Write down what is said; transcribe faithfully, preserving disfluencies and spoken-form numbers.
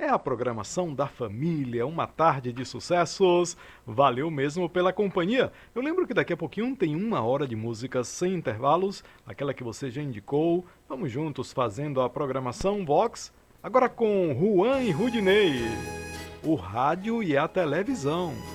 É a programação da família, uma tarde de sucessos. Valeu mesmo pela companhia. Eu lembro que daqui a pouquinho tem uma hora de música sem intervalos, aquela que você já indicou. Vamos juntos fazendo a programação Vox, agora com Juan e Rudinei, o rádio e a televisão.